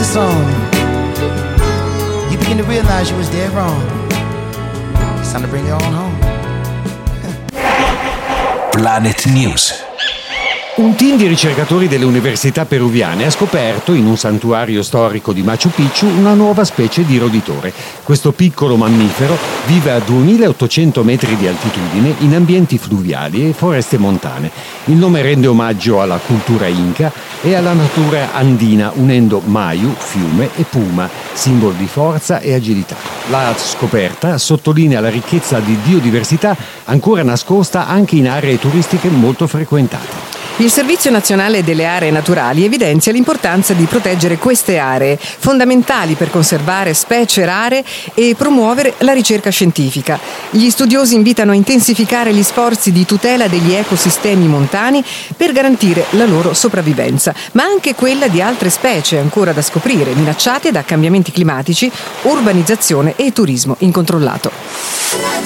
the song, you begin to realize you was dead wrong. It's time to bring it on home. Planet News. Un team di ricercatori delle università peruviane ha scoperto, in un santuario storico di Machu Picchu, una nuova specie di roditore. Questo piccolo mammifero vive a 2800 metri di altitudine in ambienti fluviali e foreste montane. Il nome rende omaggio alla cultura inca e alla natura andina, unendo Mayu, fiume, e Puma, simbolo di forza e agilità. La scoperta sottolinea la ricchezza di biodiversità ancora nascosta anche in aree turistiche molto frequentate. Il Servizio Nazionale delle Aree Naturali evidenzia l'importanza di proteggere queste aree, fondamentali per conservare specie rare e promuovere la ricerca scientifica. Gli studiosi invitano a intensificare gli sforzi di tutela degli ecosistemi montani per garantire la loro sopravvivenza, ma anche quella di altre specie ancora da scoprire, minacciate da cambiamenti climatici, urbanizzazione e turismo incontrollato.